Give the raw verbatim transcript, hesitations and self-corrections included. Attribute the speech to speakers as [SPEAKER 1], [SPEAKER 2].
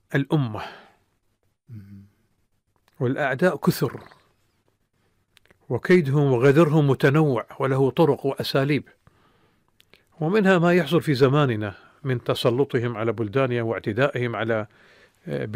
[SPEAKER 1] الأمة، والأعداء كثر، وكيدهم وغدرهم متنوع وله طرق وأساليب، ومنها ما يحصل في زماننا من تسلطهم على بلدانهم واعتدائهم على